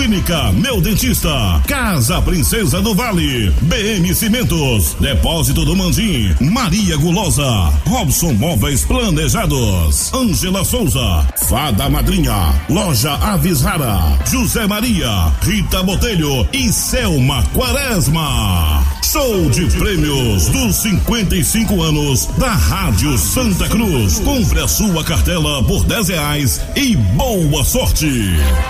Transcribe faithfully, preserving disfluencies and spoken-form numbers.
Clínica Meu Dentista, Casa Princesa do Vale, B M Cimentos, Depósito do Mandim, Maria Gulosa, Robson Móveis Planejados, Ângela Souza, Fada Madrinha, Loja Aves Rara, José Maria, Rita Botelho e Selma Quaresma. Show de prêmios dos cinquenta e cinco anos da Rádio Santa Cruz. Compre a sua cartela por dez reais e boa sorte.